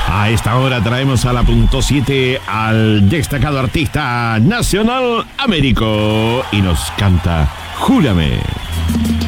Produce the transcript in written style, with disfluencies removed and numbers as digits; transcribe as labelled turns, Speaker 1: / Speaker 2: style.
Speaker 1: A esta hora traemos a la punto 7 al destacado artista nacional Américo y nos canta Júrame.